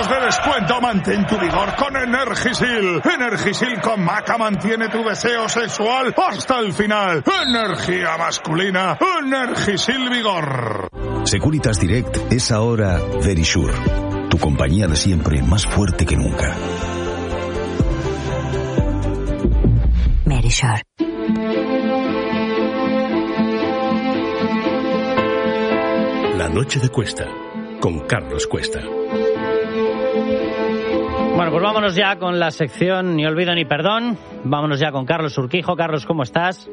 de descuento. Mantén tu vigor con Energisil. Energisil con Maca mantiene tu deseo sexual hasta el final. Energía masculina. Energisil Vigor. Securitas Direct es ahora Verisure. Tu compañía de siempre, más fuerte que nunca. Verisure. La noche de Cuesta, con Carlos Cuesta. Bueno, pues vámonos ya con la sección Ni olvido ni perdón. Vámonos ya con Carlos Urquijo. Carlos, ¿cómo estás?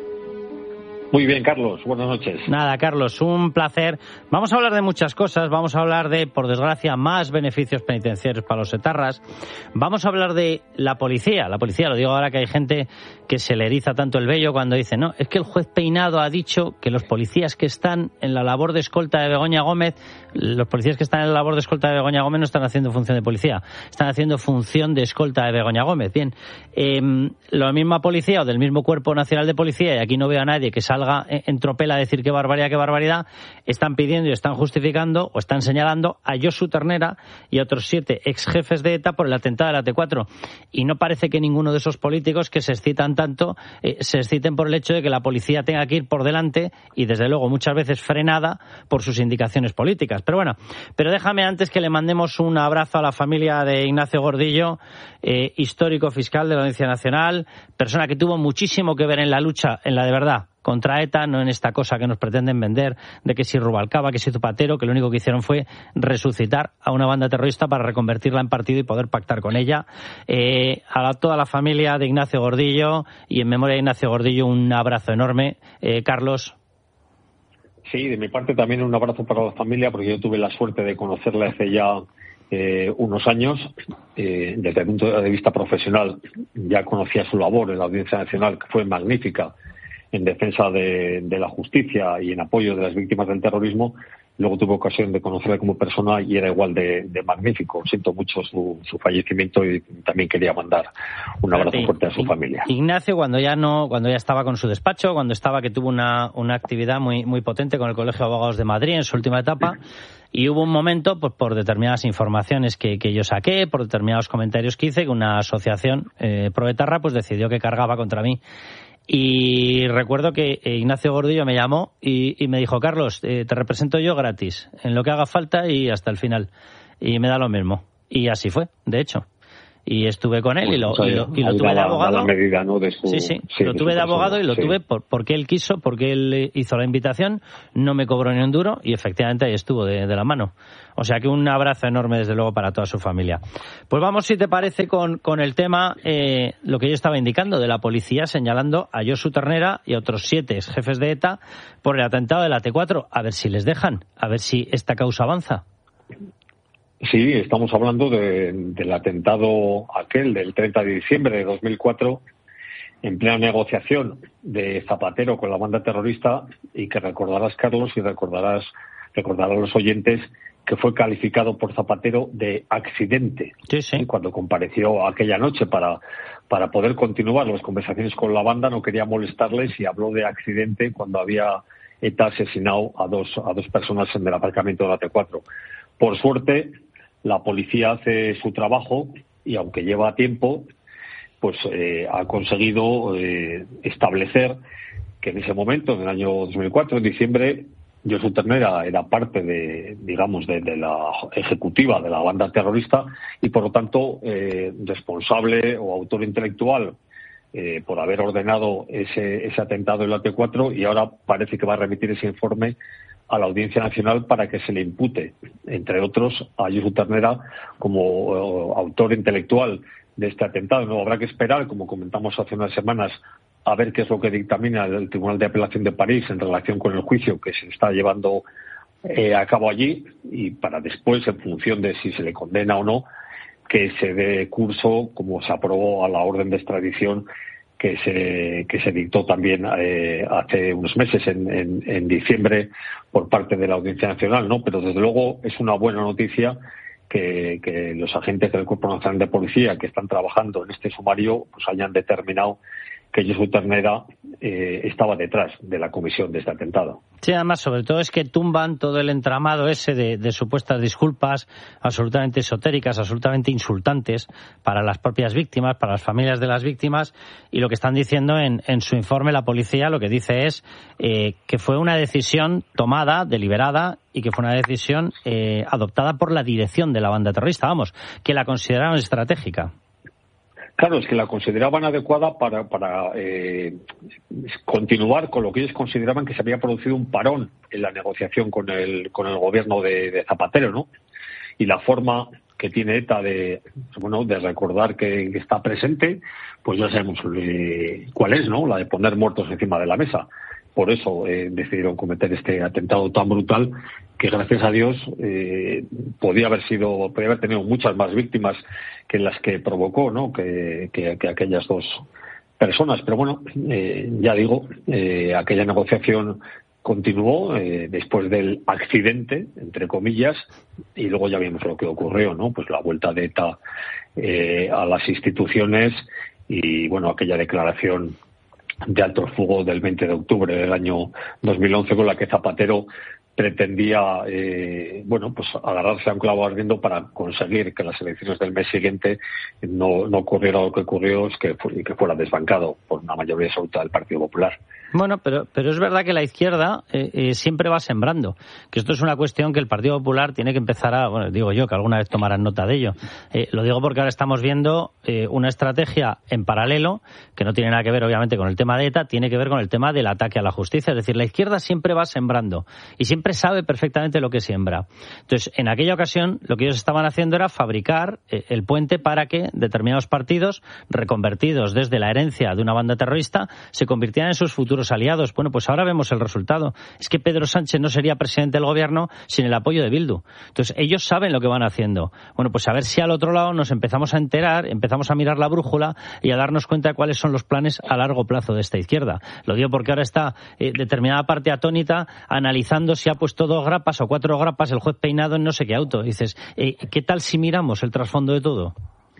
Muy bien, Carlos. Buenas noches. Nada, Carlos, un placer. Vamos a hablar de muchas cosas. Vamos a hablar de, por desgracia, más beneficios penitenciarios para los etarras. Vamos a hablar de la policía. La policía, lo digo ahora que hay gente que se le eriza tanto el vello cuando dice, no, es que el juez Peinado ha dicho que los policías que están en la labor de escolta de Begoña Gómez, los policías que están en la labor de escolta de Begoña Gómez no están haciendo función de policía, están haciendo función de escolta de Begoña Gómez. Bien, la misma policía o del mismo Cuerpo Nacional de Policía, y aquí no veo a nadie que salga en tropel a decir qué barbaridad, están pidiendo y están justificando o están señalando a Josu Ternera y a otros 7 ex jefes de ETA por el atentado de la T4. Y no parece que ninguno de esos políticos que se excitan tanto se exciten por el hecho de que la policía tenga que ir por delante y desde luego muchas veces frenada por sus indicaciones políticas. Pero bueno, déjame antes que le mandemos un abrazo a la familia de Ignacio Gordillo, histórico fiscal de la Audiencia Nacional, persona que tuvo muchísimo que ver en la lucha, en la de verdad, contra ETA, no en esta cosa que nos pretenden vender de que si Rubalcaba, que si Zapatero, que lo único que hicieron fue resucitar a una banda terrorista para reconvertirla en partido y poder pactar con ella. A toda la familia de Ignacio Gordillo y en memoria de Ignacio Gordillo un abrazo enorme. Carlos. Sí, de mi parte también un abrazo para la familia, porque yo tuve la suerte de conocerla hace ya unos años. Desde el punto de vista profesional ya conocía su labor en la Audiencia Nacional, que fue magnífica en defensa de la justicia y en apoyo de las víctimas del terrorismo. Luego tuve ocasión de conocerla como persona y era igual de magnífico. Siento mucho su fallecimiento y también quería mandar un abrazo fuerte a su familia. Ignacio, cuando ya estaba con su despacho, que tuvo una actividad muy potente con el Colegio de Abogados de Madrid en su última etapa, y hubo un momento, pues por determinadas informaciones que yo saqué, por determinados comentarios que hice, que una asociación proetarra pues decidió que cargaba contra mí. Y recuerdo que Ignacio Gordillo me llamó y me dijo, Carlos, te represento yo gratis, en lo que haga falta y hasta el final. Y me da lo mismo. Y así fue, de hecho. Y estuve con él y lo tuve de abogado. Medida, ¿no? de su, sí, lo tuve de abogado y lo tuve porque él quiso, porque él hizo la invitación, no me cobró ni un duro y efectivamente ahí estuvo de la mano. O sea que un abrazo enorme desde luego para toda su familia. Pues vamos, si te parece, con el tema, lo que yo estaba indicando, de la policía señalando a Josu Ternera y a otros 7 jefes de ETA por el atentado de la T4. A ver si les dejan, a ver si esta causa avanza. Sí, estamos hablando del atentado aquel del 30 de diciembre de 2004, en plena negociación de Zapatero con la banda terrorista, y que recordarás, Carlos, y recordarán los oyentes, que fue calificado por Zapatero de accidente. Sí. Cuando compareció aquella noche para poder continuar las conversaciones con la banda, no quería molestarles y habló de accidente cuando había ETA asesinado a dos personas en el aparcamiento de la T4. Por suerte, la policía hace su trabajo y, aunque lleva tiempo, pues ha conseguido establecer que en ese momento, en el año 2004, en diciembre, Josu Ternera era parte de la ejecutiva de la banda terrorista y, por lo tanto, responsable o autor intelectual por haber ordenado ese atentado en la T4, y ahora parece que va a remitir ese informe a la Audiencia Nacional para que se le impute, entre otros, a Josu Ternera como autor intelectual de este atentado. No habrá que esperar, como comentamos hace unas semanas, a ver qué es lo que dictamina el Tribunal de Apelación de París en relación con el juicio que se está llevando a cabo allí, y para después, en función de si se le condena o no, que se dé curso, como se aprobó, a la orden de extradición que se dictó también hace unos meses, en diciembre, por parte de la Audiencia Nacional, ¿no? Pero desde luego es una buena noticia que los agentes del Cuerpo Nacional de Policía que están trabajando en este sumario pues hayan determinado que Josu Ternera estaba detrás de la comisión de este atentado. Sí, además, sobre todo es que tumban todo el entramado ese de supuestas disculpas absolutamente esotéricas, absolutamente insultantes para las propias víctimas, para las familias de las víctimas, y lo que están diciendo en su informe la policía, lo que dice es que fue una decisión tomada, deliberada, y que fue una decisión adoptada por la dirección de la banda terrorista, vamos, que la consideraron estratégica. Claro, es que la consideraban adecuada para continuar con lo que ellos consideraban que se había producido un parón en la negociación con el gobierno de Zapatero, ¿no? Y la forma que tiene ETA de recordar que está presente, pues ya sabemos cuál es, ¿no? La de poner muertos encima de la mesa. Por eso decidieron cometer este atentado tan brutal que, gracias a Dios, podía haber tenido muchas más víctimas que las que provocó, ¿no? que aquellas dos personas. Pero bueno, ya digo, aquella negociación continuó después del accidente, entre comillas, y luego ya vimos lo que ocurrió, ¿no? Pues la vuelta de ETA a las instituciones y, bueno, aquella declaración de alto el fuego del 20 de octubre del año 2011 con la que Zapatero pretendía pues agarrarse a un clavo ardiendo para conseguir que las elecciones del mes siguiente no ocurriera lo que ocurrió, y que fuera desbancado por una mayoría absoluta del Partido Popular. Bueno, pero es verdad que la izquierda siempre va sembrando, que esto es una cuestión que el Partido Popular tiene que empezar digo yo, que alguna vez tomarán nota de ello. Lo digo porque ahora estamos viendo una estrategia en paralelo, que no tiene nada que ver obviamente con el tema de ETA, tiene que ver con el tema del ataque a la justicia. Es decir, la izquierda siempre va sembrando y siempre sabe perfectamente lo que siembra. Entonces, en aquella ocasión, lo que ellos estaban haciendo era fabricar el puente para que determinados partidos, reconvertidos desde la herencia de una banda terrorista, se convirtieran en sus futuros aliados. Bueno, pues ahora vemos el resultado. Es que Pedro Sánchez no sería presidente del gobierno sin el apoyo de Bildu. Entonces, ellos saben lo que van haciendo. Bueno, pues a ver si al otro lado nos empezamos a enterar, empezamos a mirar la brújula y a darnos cuenta de cuáles son los planes a largo plazo de esta izquierda. Lo digo porque ahora está determinada parte atónita analizando si ha puesto 2 grapas o 4 grapas el juez Peinado en no sé qué auto. Y dices, ¿qué tal si miramos el trasfondo de todo?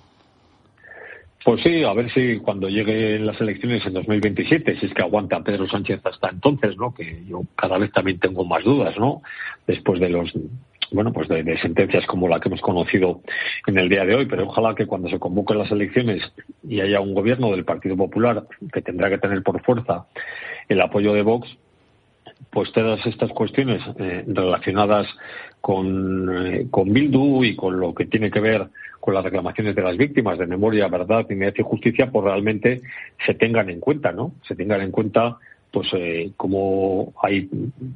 Pues sí, a ver si cuando lleguen las elecciones en 2027, si es que aguanta Pedro Sánchez hasta entonces, ¿no? Que yo cada vez también tengo más dudas, ¿no? Después de de sentencias como la que hemos conocido en el día de hoy, pero ojalá que cuando se convoquen las elecciones y haya un gobierno del Partido Popular que tendrá que tener por fuerza el apoyo de Vox, pues todas estas cuestiones relacionadas con Bildu y con lo que tiene que ver con las reclamaciones de las víctimas de memoria, verdad, dignidad y justicia, pues realmente se tengan en cuenta, ¿no? Se tengan en cuenta, pues, como hay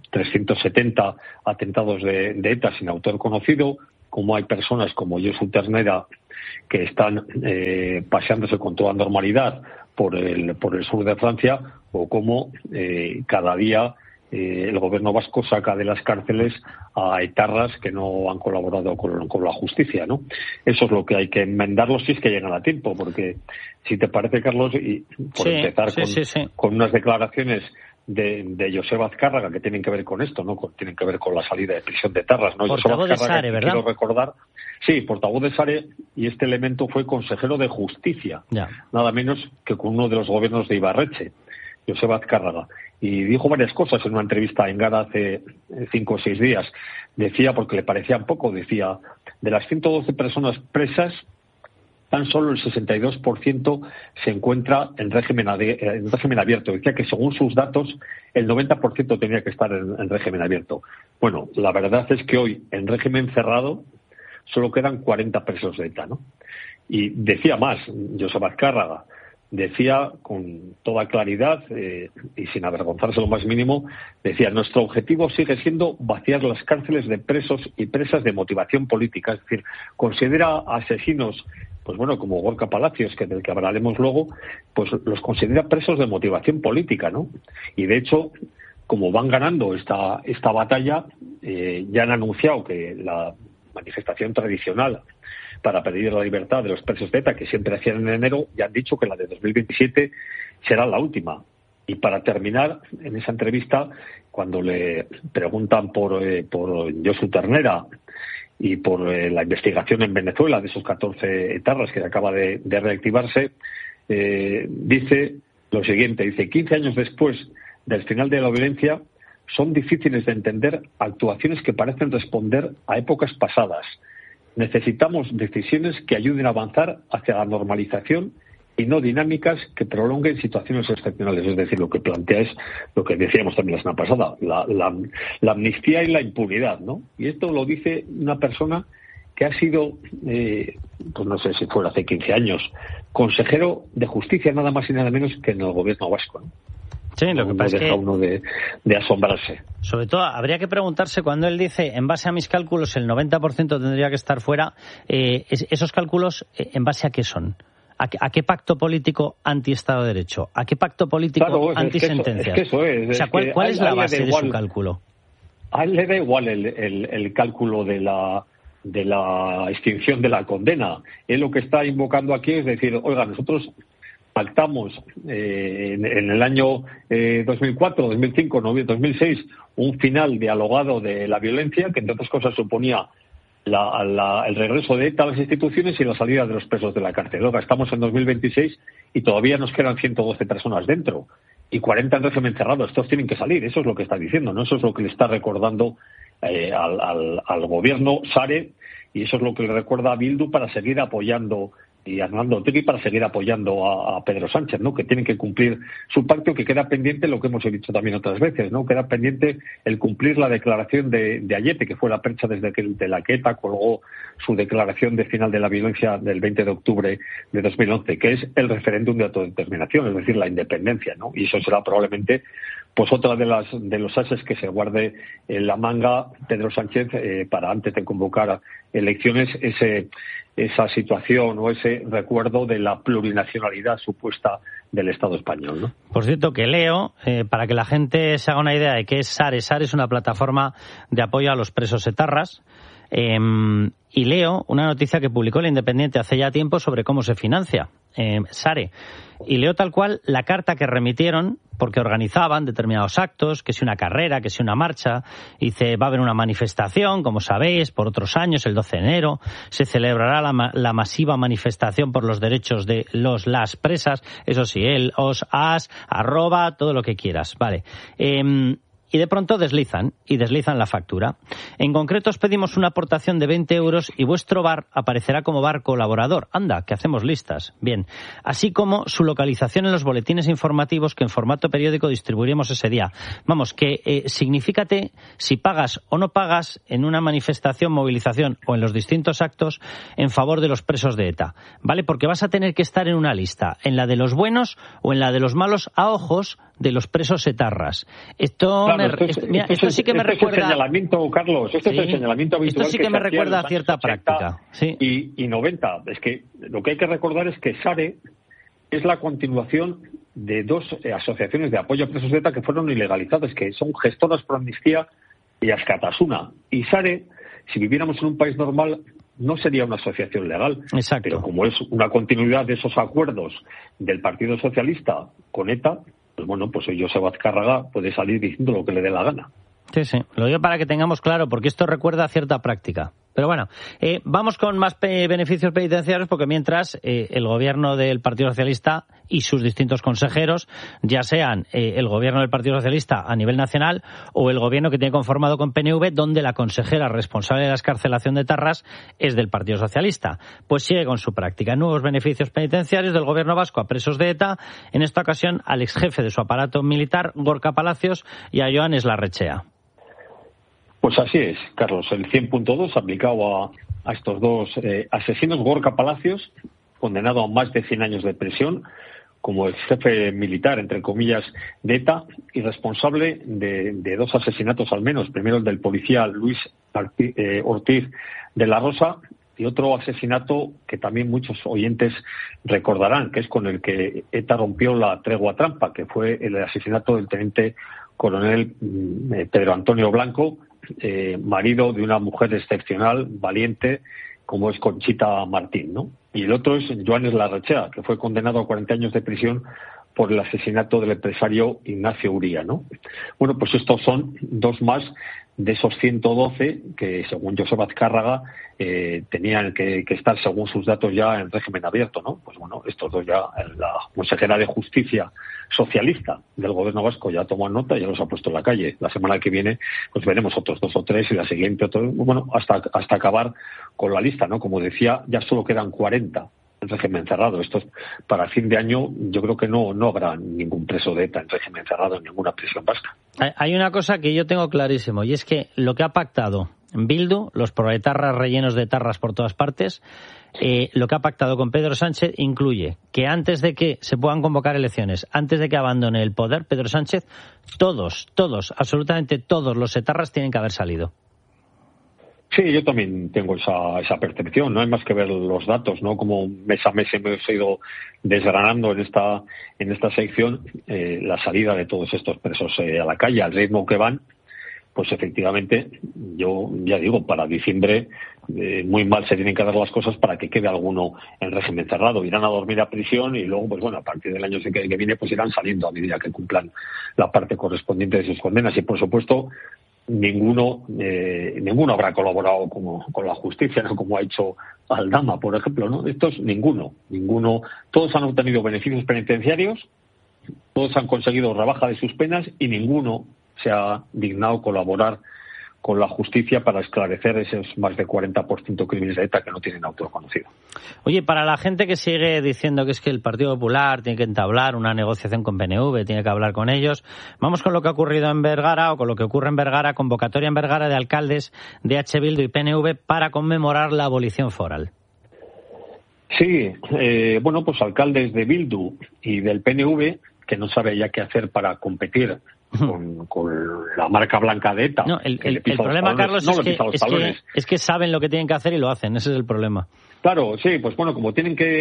370 atentados de ETA sin autor conocido, como hay personas como Josu Ternera que están paseándose con toda normalidad por el sur de Francia, o como cada día el gobierno vasco saca de las cárceles a etarras que no han colaborado con la justicia, ¿no? Eso es lo que hay que enmendarlo si es que llegan a tiempo, porque si te parece, Carlos, y por empezar con unas declaraciones de Joseba Azcárraga que tienen que ver con esto, ¿no? Tienen que ver con la salida de prisión de etarras, ¿no? Portavoz de SARE, ¿verdad? Quiero recordar, sí, portavoz de SARE, y este elemento fue consejero de Justicia, nada menos que con uno de los gobiernos de Ibarretxe, Joseba Azcárraga. Y dijo varias cosas en una entrevista en Gara hace 5 o 6 días. Decía, porque le parecían poco, decía, de las 112 personas presas, tan solo el 62% se encuentra en régimen abierto. Decía que, según sus datos, el 90% tenía que estar en régimen abierto. Bueno, la verdad es que hoy, en régimen cerrado, solo quedan 40 presos de ETA, ¿no? Y decía más, Joseba Azcárraga, decía con toda claridad y sin avergonzarse lo más mínimo, decía, nuestro objetivo sigue siendo vaciar las cárceles de presos y presas de motivación política. Es decir, considera asesinos, pues bueno, como Gorka Palacios, del que hablaremos luego, pues los considera presos de motivación política, ¿no? Y de hecho, como van ganando esta batalla, ya han anunciado que la manifestación tradicional para pedir la libertad de los presos de ETA, que siempre hacían en enero, ya han dicho que la de 2027 será la última. Y para terminar, en esa entrevista, cuando le preguntan por Josu Ternera y por la investigación en Venezuela de esos 14 etarras que acaba de reactivarse, dice lo siguiente, dice: 15 años después del final de la violencia, son difíciles de entender actuaciones que parecen responder a épocas pasadas. Necesitamos decisiones que ayuden a avanzar hacia la normalización y no dinámicas que prolonguen situaciones excepcionales. Es decir, lo que plantea es lo que decíamos también la semana pasada, la amnistía y la impunidad, ¿no? Y esto lo dice una persona que ha sido, pues no sé si fuera hace 15 años, consejero de Justicia, nada más y nada menos que en el gobierno vasco, ¿no? Sí, lo que pasa es que uno de asombrarse. Sobre todo, habría que preguntarse cuando él dice, en base a mis cálculos, el 90% tendría que estar fuera, esos cálculos, ¿en base a qué son? ¿A qué pacto político anti-Estado de Derecho? ¿A qué pacto político anti-sentencias? Eso es. O sea, ¿cuál es la base de su cálculo? A él le da igual el cálculo de la extinción de la condena. Él lo que está invocando aquí es decir, oiga, nosotros pactamos en el año 2004, 2005, 2006 un final dialogado de la violencia, que entre otras cosas suponía el regreso de ETA a las instituciones y la salida de los presos de la cárcel. Oiga, estamos en 2026 y todavía nos quedan 112 personas dentro y 40 en régimen cerrado. Estos tienen que salir. Eso es lo que está diciendo, ¿no? Eso es lo que le está recordando al gobierno Sare, y eso es lo que le recuerda a Bildu para seguir apoyando, y a Arnaldo Otegi para seguir apoyando a Pedro Sánchez, ¿no? Que tienen que cumplir su pacto, que queda pendiente lo que hemos dicho también otras veces, ¿no? Queda pendiente el cumplir la declaración de Ayete, que fue la percha de la que ETA colgó su declaración de final de la violencia del 20 de octubre de 2011, que es el referéndum de autodeterminación, es decir, la independencia, ¿no? Y eso será probablemente pues otra de los ases que se guarde en la manga Pedro Sánchez para, antes de convocar elecciones, esa situación o ese recuerdo de la plurinacionalidad supuesta del Estado español, ¿no? Por cierto, que leo, para que la gente se haga una idea de qué es Sare. Sare es una plataforma de apoyo a los presos etarras. Y leo una noticia que publicó El Independiente hace ya tiempo sobre cómo se financia Sare. Y leo tal cual la carta que remitieron, porque organizaban determinados actos, que si una carrera, que si una marcha. Dice, va a haber una manifestación, como sabéis, por otros años, el 12 de enero. Se celebrará la masiva manifestación por los derechos de las presas. Eso sí, todo lo que quieras. Vale. Y de pronto deslizan la factura. En concreto os pedimos una aportación de 20 euros y vuestro bar aparecerá como bar colaborador. Anda, que hacemos listas. Bien. Así como su localización en los boletines informativos que en formato periódico distribuiremos ese día. Vamos, que signifícate si pagas o no pagas en una manifestación, movilización o en los distintos actos en favor de los presos de ETA. ¿Vale? Porque vas a tener que estar en una lista, en la de los buenos o en la de los malos a ojos de los presos etarras. Esto sí que me recuerda... señalamiento, Carlos, es el señalamiento habitual. Esto sí que me recuerda a cierta práctica. Sí. Y 90. Es que lo que hay que recordar es que Sare es la continuación de dos asociaciones de apoyo a presos de ETA que fueron ilegalizadas, que son Gestoras por Amnistía y Askatasuna. Y Sare, si viviéramos en un país normal, no sería una asociación legal. Exacto. Pero como es una continuidad de esos acuerdos del Partido Socialista con ETA, pues bueno, pues Joseba Azcárraga puede salir diciendo lo que le dé la gana. Sí. Lo digo para que tengamos claro, porque esto recuerda a cierta práctica. Pero bueno, vamos con más beneficios penitenciarios, porque mientras el gobierno del Partido Socialista y sus distintos consejeros, ya sean el gobierno del Partido Socialista a nivel nacional o el gobierno que tiene conformado con PNV, donde la consejera responsable de la excarcelación de etarras es del Partido Socialista, pues sigue con su práctica. Nuevos beneficios penitenciarios del gobierno vasco a presos de ETA, en esta ocasión al exjefe de su aparato militar, Gorka Palacios, y a Joanes Larrechea. Pues así es, Carlos. El 100.2 aplicado a estos dos asesinos. Gorka Palacios, condenado a más de 100 años de prisión como el jefe militar, entre comillas, de ETA, y responsable de dos asesinatos al menos. Primero el del policía Luis Ortiz de la Rosa, y otro asesinato que también muchos oyentes recordarán, que es con el que ETA rompió la tregua trampa, que fue el asesinato del teniente coronel Pedro Antonio Blanco, marido de una mujer excepcional, valiente, como es Conchita Martín, ¿no? Y el otro es Joanes Larrechea, que fue condenado a 40 años de prisión por el asesinato del empresario Ignacio Uría, ¿no? Bueno, pues estos son dos más de esos 112 que, según Joseba Azcárraga, tenían que estar, según sus datos, ya en régimen abierto, ¿no? Pues bueno, estos dos ya, la consejera de Justicia socialista del gobierno vasco ya tomó nota, ya los ha puesto en la calle. La semana que viene pues veremos otros 2 o 3 y la siguiente otros, bueno, hasta acabar con la lista, ¿no? Como decía, ya solo quedan 40 en régimen cerrado. Esto para fin de año yo creo que no habrá ningún preso de ETA en régimen cerrado en ninguna prisión vasca. Hay una cosa que yo tengo clarísimo, y es que lo que ha pactado Bildu, los proetarras rellenos de tarras por todas partes, lo que ha pactado con Pedro Sánchez incluye que antes de que se puedan convocar elecciones, antes de que abandone el poder Pedro Sánchez, todos, absolutamente todos los etarras tienen que haber salido. Sí, yo también tengo esa percepción. No hay más que ver los datos, ¿no? Como mes a mes hemos ido desgranando en esta sección la salida de todos estos presos a la calle, al ritmo que van. Pues efectivamente, yo ya digo, para diciembre muy mal se tienen que dar las cosas para que quede alguno en régimen cerrado. Irán a dormir a prisión y luego, pues bueno, a partir del año que viene, pues irán saliendo a medida que cumplan la parte correspondiente de sus condenas. Y por supuesto, ninguno habrá colaborado con la justicia, ¿no? Como ha hecho Aldama, por ejemplo, ¿no? Estos, ninguno. Todos han obtenido beneficios penitenciarios, todos han conseguido rebaja de sus penas y ninguno se ha dignado colaborar con la justicia para esclarecer esos más de 40% crímenes de ETA que no tienen autor conocido. Oye, para la gente que sigue diciendo que es que el Partido Popular tiene que entablar una negociación con PNV, tiene que hablar con ellos, vamos con lo que ha ocurrido en Vergara, o con lo que ocurre en Vergara, convocatoria en Vergara de alcaldes de H. Bildu y PNV para conmemorar la abolición foral. Sí, bueno, pues alcaldes de Bildu y del PNV que no sabe ya qué hacer para competir con la marca blanca de ETA. No, el problema, Carlos, es que saben lo que tienen que hacer y lo hacen. Ese es el problema. Claro, sí, pues bueno, como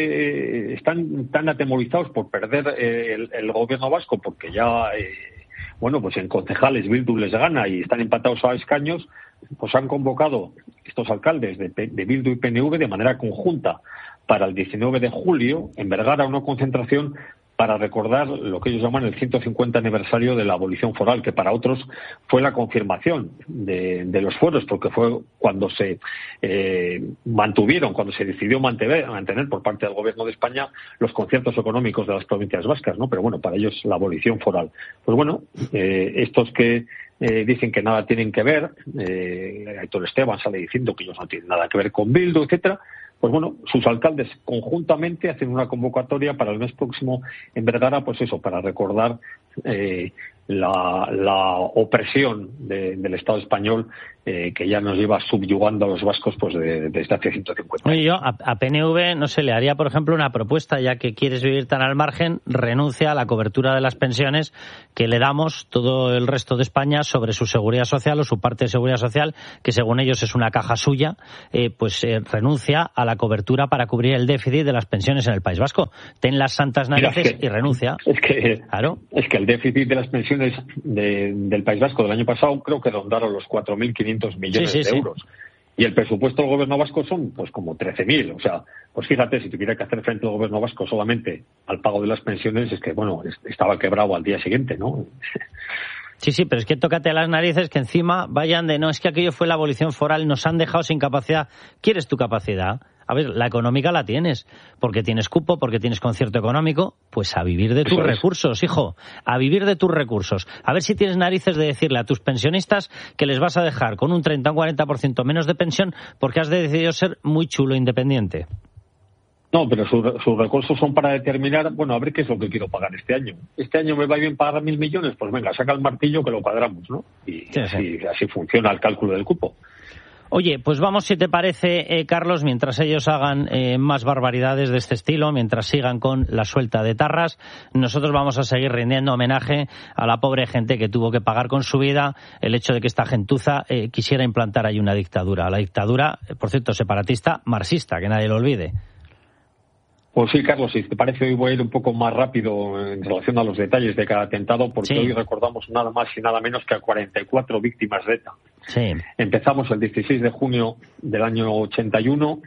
están tan atemorizados por perder el gobierno vasco, porque ya, bueno, pues en concejales Bildu les gana y están empatados a escaños, pues han convocado estos alcaldes de Bildu y PNV de manera conjunta para el 19 de julio en Vergara una concentración para recordar lo que ellos llaman el 150 aniversario de la abolición foral, que para otros fue la confirmación de los fueros, porque fue cuando se cuando se decidió mantener por parte del Gobierno de España los conciertos económicos de las provincias vascas, ¿no? Pero bueno, para ellos la abolición foral. Pues bueno, estos que dicen que nada tienen que ver, Aitor Esteban sale diciendo que ellos no tienen nada que ver con Bildu, etcétera. Pues bueno, sus alcaldes conjuntamente hacen una convocatoria para el mes próximo en Vergara, pues eso, para recordar la opresión del Estado español que ya nos lleva subyugando a los vascos pues desde hace 150 años. Oye, yo a PNV no se le haría, por ejemplo, una propuesta, ya que quieres vivir tan al margen, renuncia a la cobertura de las pensiones que le damos todo el resto de España sobre su seguridad social o su parte de seguridad social, que según ellos es una caja suya, renuncia a la cobertura para cubrir el déficit de las pensiones en el País Vasco. Ten las santas narices y renuncia. Claro. Es que el déficit de las pensiones del País Vasco del año pasado creo que rondaron los 4.500 millones de euros. Y el presupuesto del Gobierno vasco son pues como 13.000. O sea, pues fíjate, si tuviera que hacer frente al Gobierno vasco solamente al pago de las pensiones, es que, bueno, estaba quebrado al día siguiente, ¿no? Sí, pero es que tócate las narices que encima vayan de no, es que aquello fue la abolición foral, nos han dejado sin capacidad. ¿Quieres tu capacidad? A ver, la económica la tienes, porque tienes cupo, porque tienes concierto económico, pues a vivir de tus recursos, hijo, a vivir de tus recursos. A ver si tienes narices de decirle a tus pensionistas que les vas a dejar con un 30 o un 40% menos de pensión porque has decidido ser muy chulo independiente. No, pero sus recursos son para determinar, bueno, a ver qué es lo que quiero pagar este año. Este año me va bien pagar 1.000 millones, pues venga, saca el martillo que lo cuadramos, ¿no? Y así funciona el cálculo del cupo. Oye, pues vamos, si te parece, Carlos, mientras ellos hagan más barbaridades de este estilo, mientras sigan con la suelta de tarras, nosotros vamos a seguir rindiendo homenaje a la pobre gente que tuvo que pagar con su vida el hecho de que esta gentuza quisiera implantar ahí una dictadura. La dictadura, por cierto, separatista, marxista, que nadie lo olvide. Pues sí, Carlos, si te parece, hoy voy a ir un poco más rápido en relación a los detalles de cada atentado, porque hoy recordamos nada más y nada menos que a 44 víctimas de ETA. Sí. Empezamos el 16 de junio del año 81.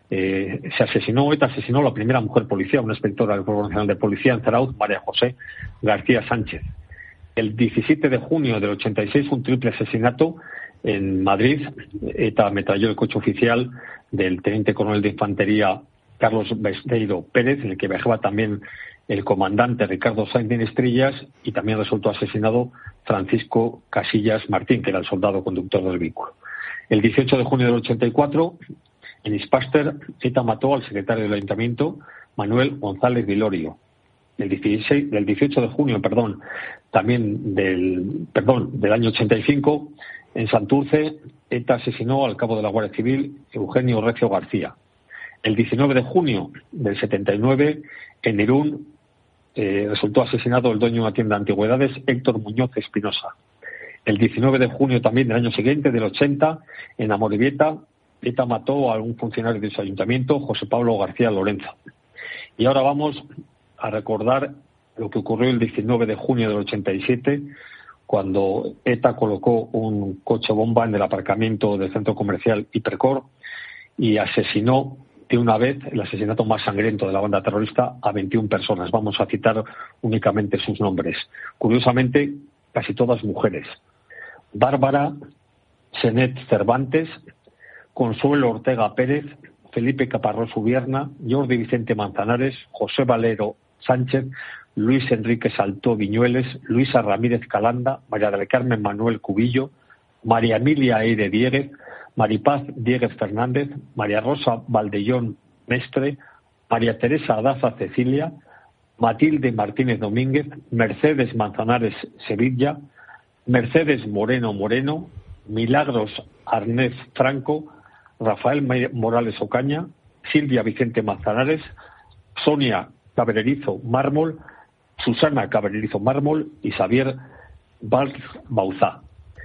ETA asesinó a la primera mujer policía, una inspectora del Cuerpo Nacional de Policía en Zarauz, María José García Sánchez. El 17 de junio del 86, un triple asesinato en Madrid. ETA ametralló el coche oficial del teniente coronel de infantería Carlos Besteiro Pérez, en el que viajaba también el comandante Ricardo Sainz de Inestrillas, y también resultó asesinado Francisco Casillas Martín, que era el soldado conductor del vehículo. El 18 de junio del 84, en Ispaster, ETA mató al secretario del Ayuntamiento, Manuel González Vilorio. Del 18 de junio, también del año 85, en Santurce, ETA asesinó al cabo de la Guardia Civil, Eugenio Recio García. El 19 de junio del 79, en Irún, resultó asesinado el dueño de una tienda de antigüedades, Héctor Muñoz Espinosa. El 19 de junio también del año siguiente, del 80, en Amorebieta, ETA mató a un funcionario de su ayuntamiento, José Pablo García Lorenzo. Y ahora vamos a recordar lo que ocurrió el 19 de junio del 87, cuando ETA colocó un coche bomba en el aparcamiento del centro comercial Hipercor y asesinó de una vez, el asesinato más sangriento de la banda terrorista, a 21 personas. Vamos a citar únicamente sus nombres. Curiosamente, casi todas mujeres. Bárbara Senet Cervantes, Consuelo Ortega Pérez, Felipe Caparrós Ubierna, Jordi Vicente Manzanares, José Valero Sánchez, Luis Enrique Saltó Viñueles, Luisa Ramírez Calanda, María del Carmen Manuel Cubillo, María Emilia Eire Dieguez, Maripaz Dieguez Fernández, María Rosa Valdellón Mestre, María Teresa Daza Cecilia, Matilde Martínez Domínguez, Mercedes Manzanares Sevilla, Mercedes Moreno Moreno, Milagros Arnés Franco, Rafael Morales Ocaña, Silvia Vicente Manzanares, Sonia Cabrerizo Mármol, Susana Cabrerizo Mármol y Xavier Valls Bauzá.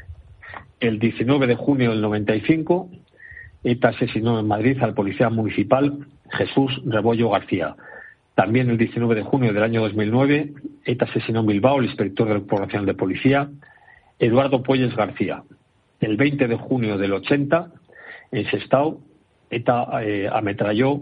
El 19 de junio del 95, ETA asesinó en Madrid al policía municipal Jesús Rebollo García. También el 19 de junio del año 2009, ETA asesinó en Bilbao al inspector del Cuerpo Nacional de Policía, Eduardo Puelles García. El 20 de junio del 80, en Sestao, ETA ametralló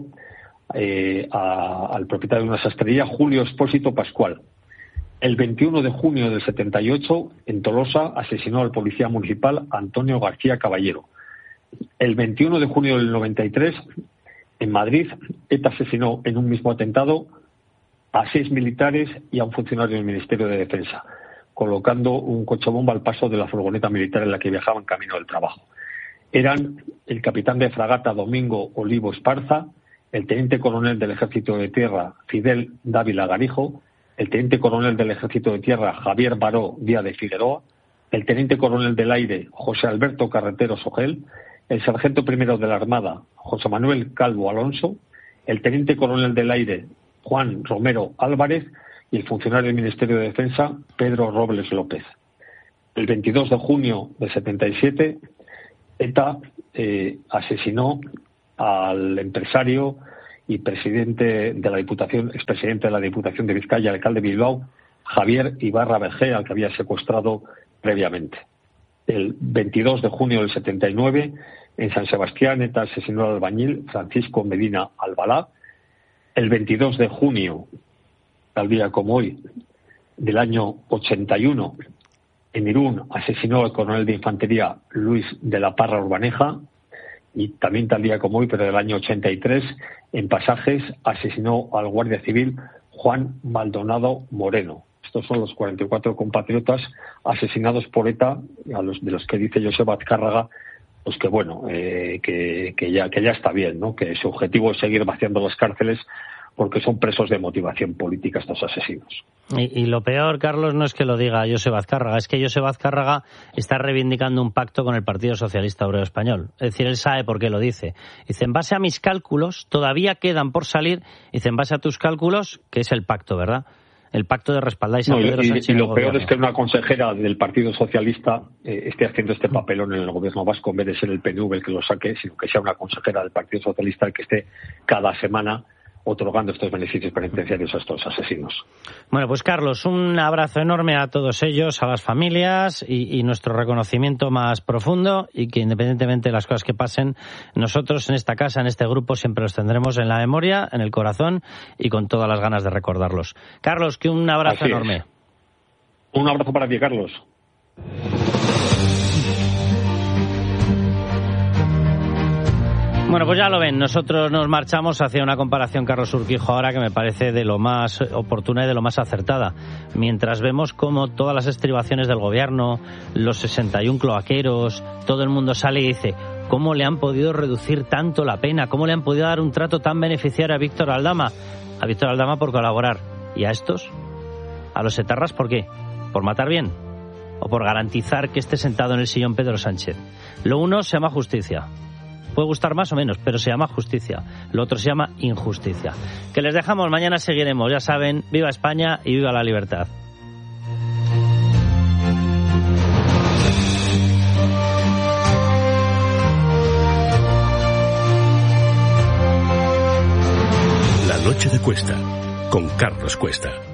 al propietario de una sastrería, Julio Expósito Pascual. El 21 de junio del 78, en Tolosa, asesinó al policía municipal Antonio García Caballero. El 21 de junio del 93, en Madrid, ETA asesinó en un mismo atentado a 6 militares y a un funcionario del Ministerio de Defensa, colocando un coche bomba al paso de la furgoneta militar en la que viajaban camino del trabajo. Eran el capitán de fragata Domingo Olivo Esparza, el teniente coronel del Ejército de Tierra Fidel Dávila Garijo, el teniente coronel del Ejército de Tierra Javier Baró Díaz de Figueroa, el teniente coronel del Aire José Alberto Carretero Sogel, el sargento primero de la Armada José Manuel Calvo Alonso, el teniente coronel del Aire Juan Romero Álvarez y el funcionario del Ministerio de Defensa Pedro Robles López. El 22 de junio del 77, ETA asesinó al empresario y presidente de la Diputación, expresidente de la Diputación de Vizcaya, alcalde de Bilbao, Javier Ibarra Vergé, al que había secuestrado previamente. El 22 de junio del 79, en San Sebastián, ETA asesinó al albañil Francisco Medina Albalá. El 22 de junio, tal día como hoy, del año 81, en Irún asesinó al coronel de infantería Luis de la Parra Urbaneja. Y también tal día como hoy, pero del año 83, en Pasajes asesinó al guardia civil Juan Maldonado Moreno. Estos son los 44 compatriotas asesinados por ETA, de los que dice Joseba Azcárraga, pues que bueno, que ya está bien, ¿no? Que su objetivo es seguir vaciando las cárceles porque son presos de motivación política estos asesinos. Y lo peor, Carlos, no es que lo diga Joseba Azcárraga, es que Joseba Azcárraga está reivindicando un pacto con el Partido Socialista Obrero Español. Es decir, él sabe por qué lo dice. Dice, en base a mis cálculos, todavía quedan por salir. Dice, en base a tus cálculos, que es el pacto, ¿verdad? El pacto de respaldáis a Pedro Sánchez. Y lo peor es que una consejera del Partido Socialista esté haciendo este papelón en el gobierno vasco, en vez de ser el PNV el que lo saque, sino que sea una consejera del Partido Socialista el que esté cada semana otorgando estos beneficios penitenciarios a estos asesinos. Bueno, pues Carlos, un abrazo enorme a todos ellos, a las familias y nuestro reconocimiento más profundo, y que independientemente de las cosas que pasen, nosotros en esta casa, en este grupo, siempre los tendremos en la memoria, en el corazón y con todas las ganas de recordarlos. Carlos, que un abrazo enorme. Un abrazo para ti, Carlos. Bueno, pues ya lo ven, nosotros nos marchamos hacia una comparación, Carlos Urquijo, ahora que me parece de lo más oportuna y de lo más acertada. Mientras vemos cómo todas las estribaciones del gobierno, los 61 cloaqueros, todo el mundo sale y dice cómo le han podido reducir tanto la pena, cómo le han podido dar un trato tan beneficiario a Víctor Aldama. A Víctor Aldama por colaborar. ¿Y a estos? ¿A los etarras por qué? ¿Por matar bien? ¿O por garantizar que esté sentado en el sillón Pedro Sánchez? Lo uno se llama justicia. Puede gustar más o menos, pero se llama justicia. Lo otro se llama injusticia. Que les dejamos, mañana seguiremos. Ya saben, viva España y viva la libertad. La noche de Cuesta, con Carlos Cuesta.